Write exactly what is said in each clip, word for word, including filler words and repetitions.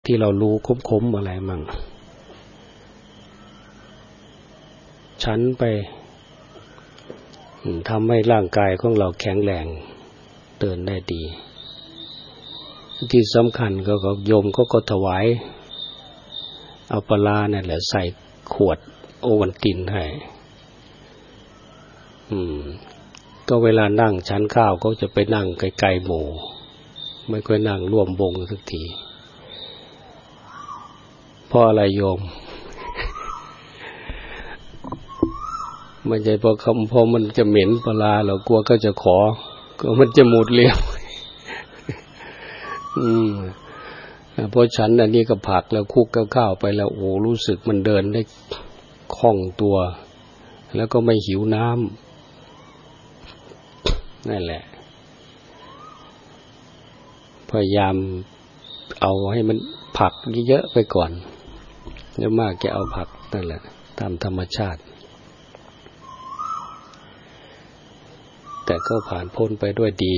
ที่เรารู้คุ้มๆอะไรมั่งฉันไปทำให้ร่างกายของเราแข็งแรงเดินได้ดีที่สำคัญก็ก็โยมก็ก็ถวายเอาปลาเนี่ยแหละใส่ขวดโอวัลตินให้อืมก็เวลานั่งฉันข้าวก็จะไปนั่งไกลๆหมู่ไม่ค่อยนั่งร่วมวงสักทีเพราะอะไรโยม ไม่ใช่เพราะคำพอมันจะเหม็นปลาเรากลัวก็จะขอก็มันจะหมดเร็ว อืมเพราะฉันอันนี้ก็ผักแล้วคุกกับข้าวไปแล้วโอ้รู้สึกมันเดินได้คล่องตัวแล้วก็ไม่หิวน้ำนั่นแหละพยายามเอาให้มันผักเยอะๆไปก่อนแล้วมากจะเอาผักนั่นแหละตามธรรมชาติแต่ก็ผ่านพ้นไปด้วยดี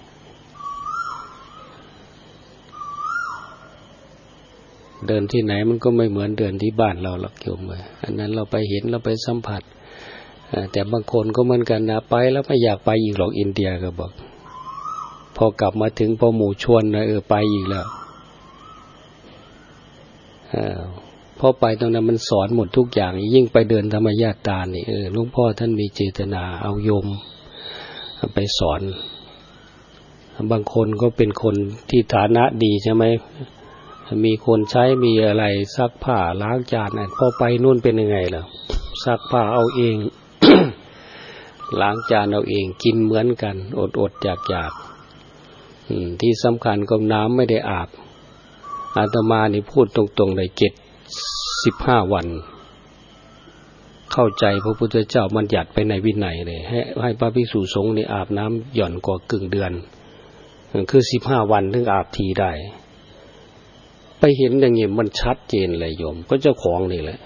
เดินที่ไหนมันก็ไม่เหมือนเดินที่บ้านเราหรอกโยมเอ้ยอันนั้นเราไปเห็นเราไปสัมผัสแต่บางคนก็เหมือนกันนะไปแล้วไม่อยากไปอีกหรอกอินเดียก็บอกพอกลับมาถึงพอหมู่ชวนนะเออไปอีกแล้วพอไปตรงนั้นมันสอนหมดทุกอย่างยิ่งไปเดินธรรมญาตรานี่เออหลวงพ่อท่านมีเจตนาเอาโยมไปสอนบางคนก็เป็นคนที่ฐานะดีใช่ไหมมีคนใช้มีอะไรซักผ้าล้างจานนั่นพอไปนู่นเป็นยังไงล่ะซักผ้าเอาเอง ล้างจานเอาเองกินเหมือนกันอดอดอยากอยากที่สำคัญก็น้ำไม่ได้อาบอาตมานี่พูดตรงๆเลยเจ็ดสิบห้าวันเข้าใจพระพุทธเจ้าบัญญัติไปในวินัยเลยให้ให้พระภิกษุสงฆ์นี่อาบน้ำหย่อนกว่ากึ่งเดือนคือสิบห้าวันถึงอาบทีได้ไปเห็นอย่างนี้มันชัดเจนเลยโยมก็เจ้าของนี่แหละ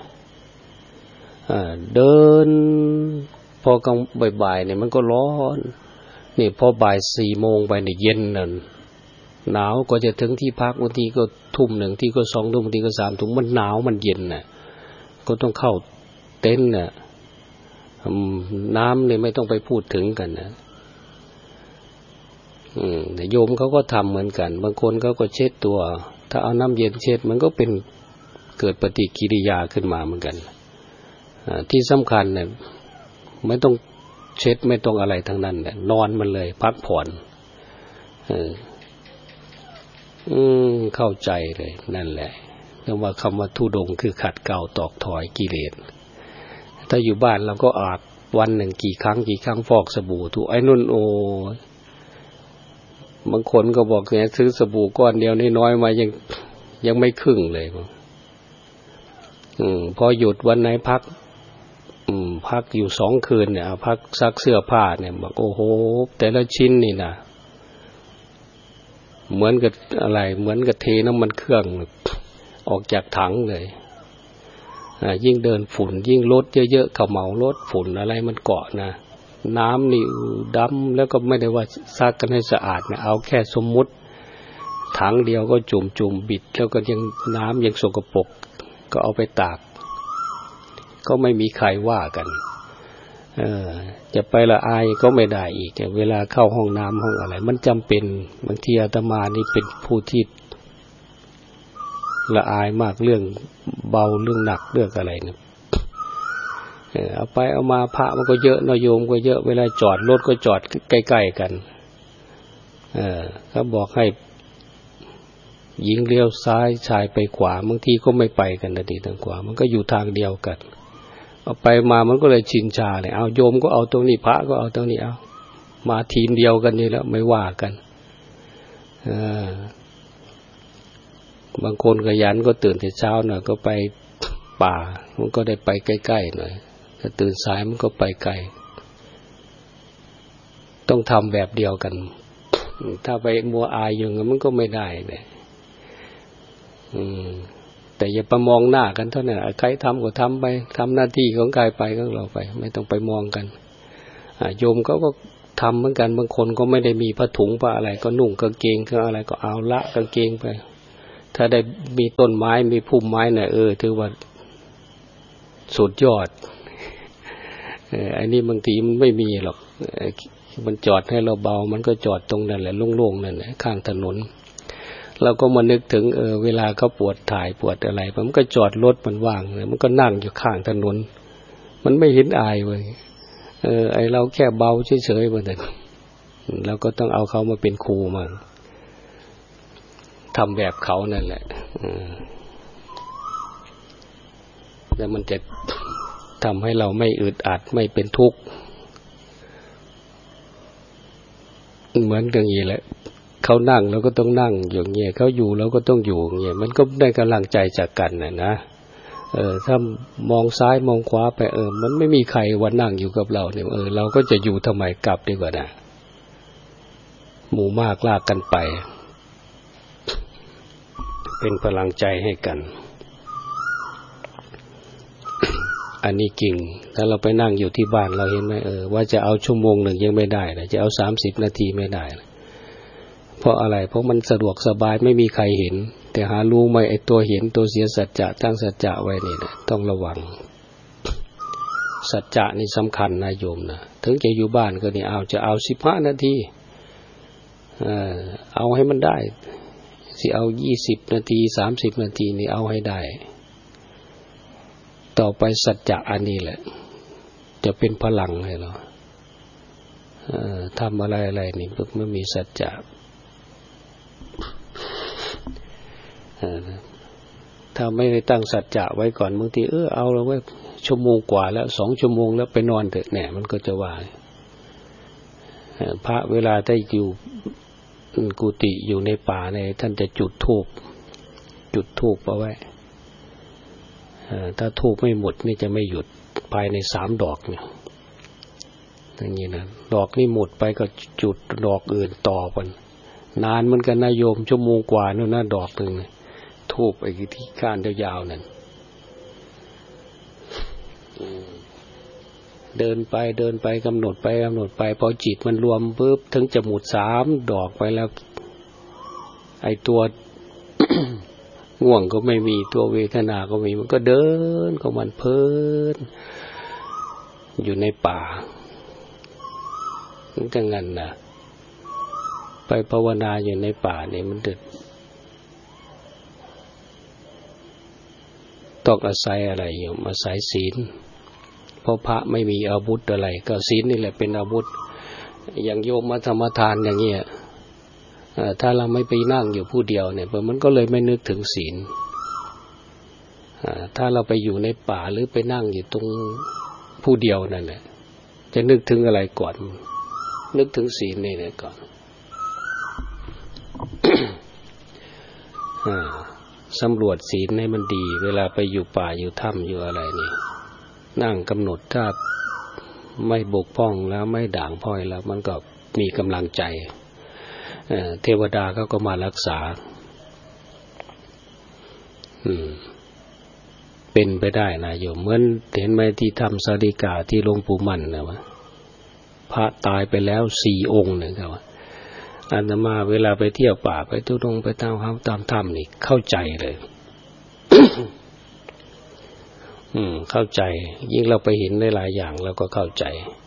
เดินพอกลางบ่ายๆเนี่ยมันก็ร้อนนี่พอบ่ายสี่โมงไปเนี่ยเย็นนั่นหนาวก็จะถึงที่พักบางทีก็ทุ่มหนึ่งที่ก็สองทุ่มบางทีก็สามทุ่มมันหนาวมันเย็นน่ะก็ต้องเข้าเต็นท์น่ะน้ำเนี่ยไม่ต้องไปพูดถึงกันนะอืมแต่โยมเขาก็ทำเหมือนกันบางคนเขาก็เช็ดตัวถ้าเอาน้ำเย็นเช็ดมันก็เป็นเกิดปฏิกิริยาขึ้นมาเหมือนกันที่สำคัญเนี่ยไม่ต้องเช็ดไม่ต้องอะไรทั้งนั้นเนี่ยนอนมันเลยพักผ่อนเอออืมเข้าใจเลยนั่นแหละเรียกว่าคำว่าธุดงค์คือขัดเกลาตอกถอยกิเลสถ้าอยู่บ้านเราก็อาบวันหนึ่งกี่ครั้งกี่ครั้งฟอกสบู่ถูไอ้นุ่นโอบางคนก็บอกเนี่ยซื้อสบู่ก้อนเดียวนี่น้อยมายังยังไม่ครึ่งเลยอืมพอหยุดวันไหนพักอืมพักอยู่สองคืนเนี่ยพักซักเสื้อผ้าเนี่ยบอกโอ้โหแต่ละชิ้นนี่นะเหมือนกับอะไรเหมือนกับเทน้ำมันเครื่องออกจากถังเลยอ่ายิ่งเดินฝุ่นยิ่งรถเยอะๆเขาเหมารถฝุ่นอะไรมันเกาะนะน้ำนี่ดำแล้วก็ไม่ได้ว่าซักกันให้สะอาดนะเอาแค่สมมุติถังเดียวก็จุ่มจุ่มบิดแล้วก็ยังน้ำยังสกปรกก็เอาไปตากก็ไม่มีใครว่ากันเออจะไปละอายก็ไม่ได้อีกเวลาเข้าห้องน้ำห้องอะไรมันจำเป็นบางทีอาตมานี่เป็นผู้ที่ละอายมากเรื่องเบาเรื่องหนักเรื่องอะไรเนี่ยเอาไปเอามาพระมันก็เยอะนโยมก็เยอะเวลาจอดรถก็จอดใกล้ๆกันเออเขาบอกให้หญิงเลี้ยวซ้ายชายไปขวาบางทีก็ไม่ไปกันนะดีทางขวามันก็อยู่ทางเดียวกันเอาไปมามันก็เลยชินชาเลยเอาโยมก็เอาตรงนี้พระก็เอาตรงนี้เอามาทีมเดียวกันนี่แล้วไม่ว่ากันเออบางคนขยันก็ตื่นแต่เช้าหน่อยก็ไปป่ามันก็ได้ไปใกล้ๆหน่อยถ้าตื่นสายมันก็ไปไกลต้องทำแบบเดียวกันถ้าไปมัวอายอยู่งั้นมันก็ไม่ได้เลยอืมแต่อย่าไปมองหน้ากันเท่านั้นใครทำก็ทำไปทำหน้าที่ของกายไปของเราไปไม่ต้องไปมองกันโยมเขาก็ทำเหมือนกันบางคนก็ไม่ได้มีผ้าถุงผ้าอะไรก็นุ่งกางเกงก็อะไรก็เอาละกางเกงไปถ้าได้มีต้นไม้มีพุ่มไม้น่ะเออถือว่าสุดยอดเอออันนี้บางทีมันไม่มีหรอกมันจอดให้เราเบามันก็จอดตรงนั้นแหละโล่งๆนั่นแหละข้างถนนเราก็มานึกถึงเออเวลาเขาปวดถ่ายปวดอะไรมันก็จอดรถมันว่างเลยมันก็นั่งอยู่ข้างถนนมันไม่เห็นอายเว้ยเออไอเราแค่เบาเฉยๆมันแต่เราก็ต้องเอาเขามาเป็นครูมาทำแบบเขานั่นแหละแล้วมันจะทำให้เราไม่อึดอัดไม่เป็นทุกข์เหมือนอย่างนี้แหละเขานั่งเราก็ต้องนั่งอย่างเงี้ยเขาอยู่เราก็ต้องอยู่อย่างเงี้ยมันก็ได้กำลังใจจากกันนะนะเออถ้ามองซ้ายมองขวาไปเออมันไม่มีใครวันนั่งอยู่กับเราเนี่ยเออเราก็จะอยู่ทำไมกลับดีกว่านะหมู่มากลากกันไปเป็นพลังใจให้กันอันนี้กิ่งถ้าเราไปนั่งอยู่ที่บ้านเราเห็นไหมเออว่าจะเอาชั่วโมงหนึ่งยังไม่ได้นะจะเอาสามสิบนาทีไม่ได้นะเพราะอะไรเพราะมันสะดวกสบายไม่มีใครเห็นแต่หารู้ไหมไอ้ตัวเห็นตัวเสียสัจจะตั้งสัจจะไว้นี่นะต้องระวังสัจจะนี่สำคัญนะโยมนะถึงจะอยู่บ้านก็นี่เอาจะเอาสิบห้านาทีเออเอาให้มันได้สิเอายี่สิบนาทีสามสิบนาทีนี่เอาให้ได้ต่อไปสัจจะอันนี้แหละจะเป็นพลังให้เราเอ่อทำอะไรอะไรนี่ปุ๊บมันมีสัจจะถ้าไม่ได้ตั้งสัจจะไว้ก่อนบางทีเออเอาเราไว้ชั่วโมงกว่าแล้วสองชั่วโมงแล้วไปนอนเถอะเนี่ยมันก็จะว่าพระเวลาได้อยู่กุฏิอยู่ในป่าเนี่ยท่านจะจุดธูปจุดธูปเอาไว้ถ้าธูปไม่หมดนี่จะไม่หยุดภายในสามดอกเนี่ยอย่างนี้นะดอกนี่หมดไปก็จุดดอกอื่นต่อกันนานเหมือนกันนะโยมชั่วโมงกว่านู่นนะดอกหนึ่งธูปไอ้ที่ก้านยาวๆนั่นเดินไปเดินไปกำหนดไปกำหนดไปพอจิตมันรวมปุ๊บถึงจะหมดสามดอกไปแล้วไอ้ตัว ง่วงก็ไม่มีตัวเวทนาก็มีมันก็เดินของมันเพลินอยู่ในป่ามันก็งั้นนะไปภาวนาอยู่ในป่าเนี่ยมันดึกต้องอาศัยอะไรอยู่อาศัยศีลเพราะพระไม่มีอาวุธอะไรก็ศีลนี่แหละเป็นอาวุธอย่างโยมมาธรรมทานอย่างเงี้ยถ้าเราไม่ไปนั่งอยู่ผู้เดียวเนี่ยมันก็เลยไม่นึกถึงศีลถ้าเราไปอยู่ในป่าหรือไปนั่งอยู่ตรงผู้เดียวนั่นแหละจะนึกถึงอะไรก่อนนึกถึงศีลนี่แหละก่อน สำรวจศีลให้มันดีเวลาไปอยู่ป่าอยู่ถ้ำอยู่อะไรนี่นั่งกำหนดถ้าไม่บกพร่องแล้วไม่ด่างพร้อยแล้วมันก็มีกำลังใจเทวดาเขาก็มารักษาอืมเป็นไปได้นะโยมเหมือนเห็นไหมที่ทำสาริกาที่หลวงปู่มั่นนะวะพระตายไปแล้วสี่องค์นะครับอาตมาเวลาไปเที่ยวป่าไปทุดงไปตามเขาตามถ้ำนี่เข้าใจเลย อืมเข้าใจยิ่งเราไปเห็นได้หลายอย่างเราก็เข้าใจ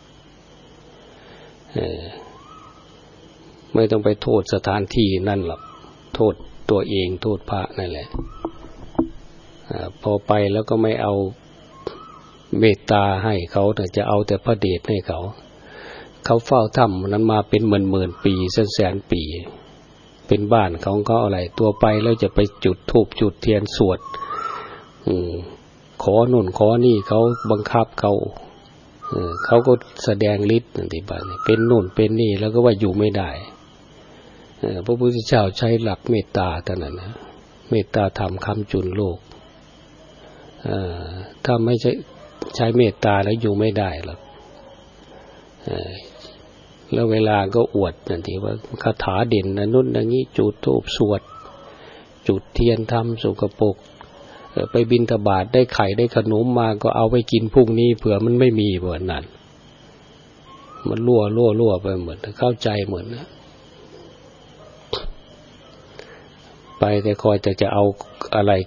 เออไม่ต้องไปโทษสถานที่นั่นหรอกโทษตัวเองโทษพระนั่นแหละพอไปแล้วก็ไม่เอาเมตตาให้เขาแต่จะเอาแต่พระเดชให้เขาเขาเฝ้าถ้ำนั้นมาเป็นหมื่นหมื่นปีแสนแสนปีเป็นบ้านของเขาอะไรตัวไปแล้วจะไปจุดธูปจุดเทียนสวดอืมขอหนุนขอนี่เขาบังคับเขาเออเขาก็แสดงฤทธิ์นั่นที่บ้านเป็นโน่นเป็นนี่แล้วก็ว่าอยู่ไม่ได้เออพระพุทธเจ้าใช้หลักเมตตาเท่านั้นนะเมตตาธรรมค้ำจุนโลกเออถ้าไม่ใช่ใช้เมตตาแล้วอยู่ไม่ได้หรอกเออแล้วเวลาก็อวดนั่นที่ว่าคาถาเด่นนะนู่นอย่างนี้จุดธูปสวดจุดเทียนทำสุกปกไปบิณฑบาตได้ไข่ได้ขนมมาก็เอาไปกินพรุ่งนี้เผื่อมันไม่มีเผื่อนั้นมันรั่วรั่วรั่วไปหมดเข้าใจหมดนะไปไปแต่คอยแต่จะเอาอะไร